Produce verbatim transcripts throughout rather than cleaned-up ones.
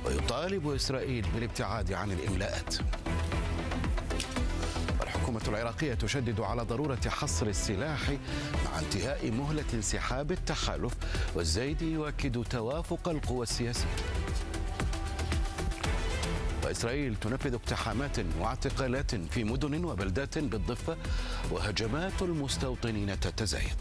ويطالب إسرائيل بالابتعاد عن الإملاءات. الحكومة العراقية تشدد على ضرورة حصر السلاح مع انتهاء مهلة انسحاب التحالف، والزايدي يؤكد توافق القوى السياسية. وإسرائيل تنفذ اقتحامات واعتقالات في مدن وبلدات بالضفة، وهجمات المستوطنين تتزايد.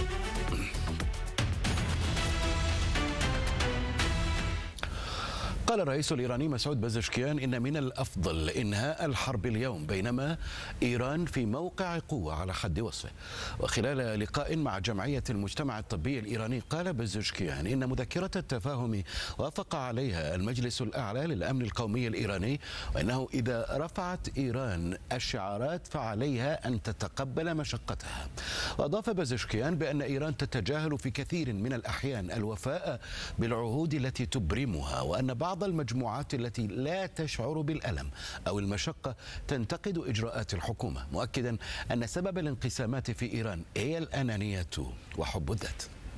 قال الرئيس الإيراني مسعود بزشكيان إن من الأفضل إنهاء الحرب اليوم، بينما إيران في موقع قوة على حد وصفه. وخلال لقاء مع جمعية المجتمع الطبي الإيراني قال بزشكيان إن مذكرة التفاهم وافق عليها المجلس الأعلى للأمن القومي الإيراني، وأنه إذا رفعت إيران الشعارات فعليها أن تتقبل مشقتها. وأضاف بزشكيان بأن إيران تتجاهل في كثير من الأحيان الوفاء بالعهود التي تبرمها، وأن بعض المجموعات التي لا تشعر بالألم أو المشقة تنتقد إجراءات الحكومة، مؤكدا أن سبب الانقسامات في إيران هي الأنانية وحب الذات.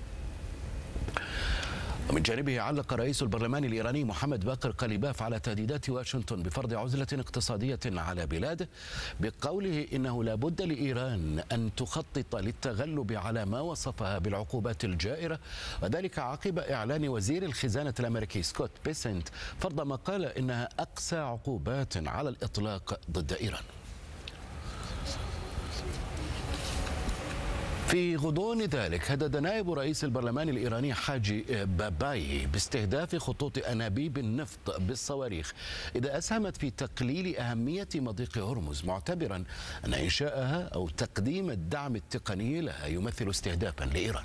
ومن جانبه علق رئيس البرلمان الإيراني محمد باقر قليباف على تهديدات واشنطن بفرض عزلة اقتصادية على بلاده، بقوله إنه لا بد لإيران أن تخطط للتغلب على ما وصفها بالعقوبات الجائرة، وذلك عقب إعلان وزير الخزانة الأمريكي سكوت بيسنت فرض ما قال إنها أقسى عقوبات على الإطلاق ضد إيران. في غضون ذلك هدد نائب رئيس البرلمان الإيراني حاجي باباي باستهداف خطوط أنابيب النفط بالصواريخ إذا أسهمت في تقليل أهمية مضيق هرمز، معتبرا أن إنشاءها أو تقديم الدعم التقني لها يمثل استهدافا لإيران.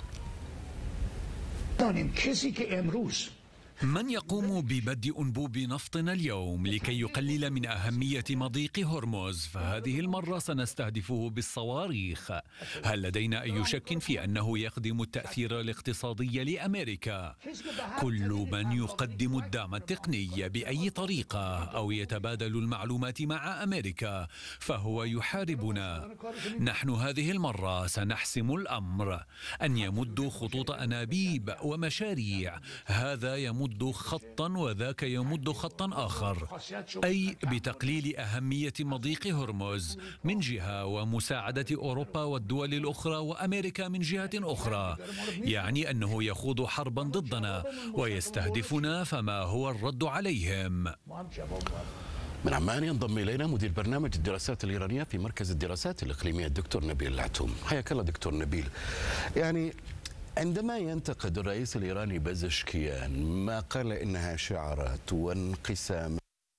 من يقوم ببدء أنبوب نفطنا اليوم لكي يقلل من أهمية مضيق هرمز، فهذه المرة سنستهدفه بالصواريخ. هل لدينا أي شك في أنه يخدم التأثير الاقتصادي لأمريكا؟ كل من يقدم الدعم التقني بأي طريقة أو يتبادل المعلومات مع أمريكا فهو يحاربنا. نحن هذه المرة سنحسم الأمر. أن يمدوا خطوط أنابيب ومشاريع، هذا يمد خطا وذاك يمد خطا آخر، أي بتقليل أهمية مضيق هرمز من جهة ومساعدة أوروبا والدول الأخرى وأمريكا من جهة أخرى، يعني أنه يخوض حربا ضدنا ويستهدفنا، فما هو الرد عليهم؟ من عمان ينضم إلينا مدير برنامج الدراسات الإيرانية في مركز الدراسات الإقليمية الدكتور نبيل العتوم. حياك الله دكتور نبيل. يعني عندما ينتقد الرئيس الإيراني بزشكيان ما قال إنها شعارات وانقسام،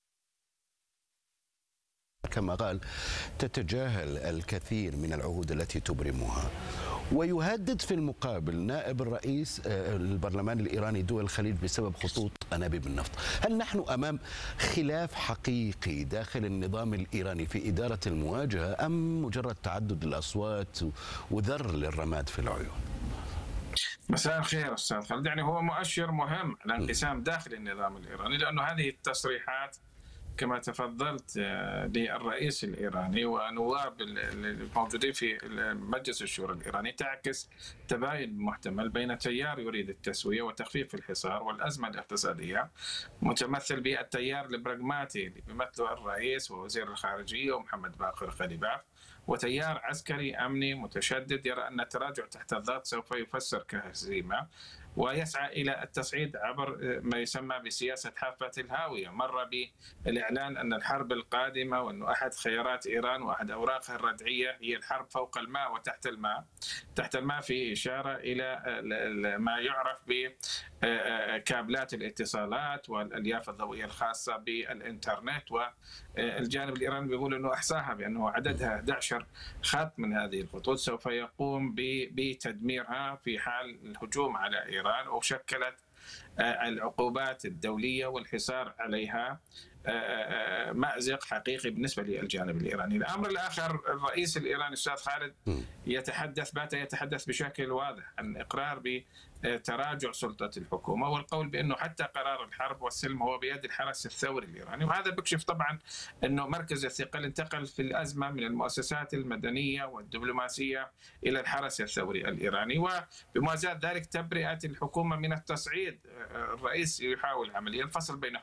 كما قال تتجاهل الكثير من العهود التي تبرمها، ويهدد في المقابل نائب الرئيس البرلمان الإيراني دول الخليج بسبب خطوط أنابيب النفط، هل نحن أمام خلاف حقيقي داخل النظام الإيراني في إدارة المواجهة، أم مجرد تعدد الأصوات وذر للرماد في العيون؟ مساء الخير أستاذ خالد. يعني هو مؤشر مهم على انقسام داخل النظام الإيراني، لأنه هذه التصريحات كما تفضلت للرئيس الإيراني ونواب الموجودين في مجلس الشورى الإيراني تعكس تباين محتمل بين تيار يريد التسوية وتخفيف الحصار والأزمة الاقتصادية، متمثل بالتيار البراغماتي اللي بيمثله الرئيس ووزير الخارجية ومحمد باقر قليباف، وتيار عسكري أمني متشدد يرى أن التراجع تحت الضغط سوف يفسر كهزيمة، ويسعى إلى التصعيد عبر ما يسمى بسياسة حافة الهاوية. مر بالإعلان أن الحرب القادمة وأنه أحد خيارات إيران وأحد أوراقها الردعية هي الحرب فوق الماء وتحت الماء. تحت الماء في إشارة إلى ما يعرف بكابلات الاتصالات والألياف الضوئية الخاصة بالإنترنت، والجانب الإيراني بيقول أنه أحصاها بأنه عددها أحد عشر خط من هذه الخطوط سوف يقوم بتدميرها في حال الهجوم على إيران، وشكلت العقوبات الدولية والحصار عليها مأزق حقيقي بالنسبة للجانب الإيراني. الأمر الآخر، الرئيس الإيراني أستاذ خالد يتحدث بات يتحدث بشكل واضح عن إقرار بتراجع سلطة الحكومة، والقول بأنه حتى قرار الحرب والسلم هو بيد الحرس الثوري الإيراني، وهذا بيكشف طبعا أنه مركز الثقل انتقل في الأزمة من المؤسسات المدنية والدبلوماسية إلى الحرس الثوري الإيراني. وبموازاة ذلك تبرئة الحكومة من التصعيد، الرئيس يحاول عمليا الفصل بين